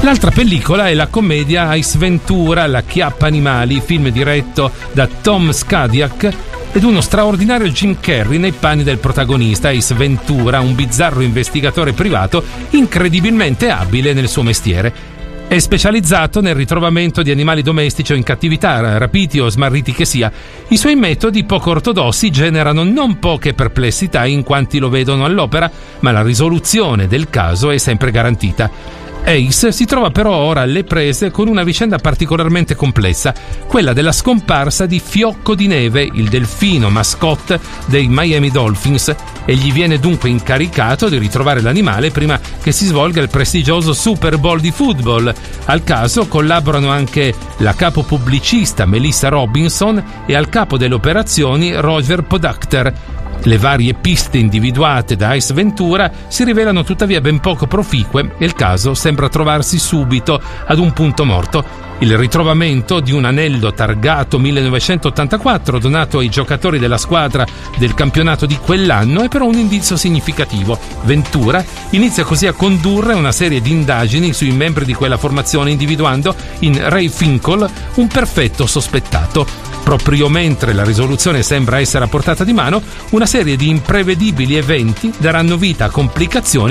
L'altra pellicola è la commedia Ace Ventura, La Chiappa Animali, film diretto da Tom Shadyac ed uno straordinario Jim Carrey nei panni del protagonista. Ace Ventura, un bizzarro investigatore privato incredibilmente abile nel suo mestiere. È specializzato nel ritrovamento di animali domestici o in cattività, rapiti o smarriti che sia. I suoi metodi poco ortodossi generano non poche perplessità in quanti lo vedono all'opera, ma la risoluzione del caso è sempre garantita. Ace si trova però ora alle prese con una vicenda particolarmente complessa, quella della scomparsa di Fiocco di Neve, il delfino mascotte dei Miami Dolphins, e gli viene dunque incaricato di ritrovare l'animale prima che si svolga il prestigioso Super Bowl di football. Al caso collaborano anche la capo pubblicista Melissa Robinson e al capo delle operazioni Roger Podacter. Le varie piste individuate da Ace Ventura si rivelano tuttavia ben poco proficue e il caso sembra trovarsi subito ad un punto morto. Il ritrovamento di un anello targato 1984 donato ai giocatori della squadra del campionato di quell'anno è però un indizio significativo. Ventura inizia così a condurre una serie di indagini sui membri di quella formazione, individuando in Ray Finkel un perfetto sospettato. Proprio mentre la risoluzione sembra essere a portata di mano, una serie di imprevedibili eventi daranno vita a complicazioni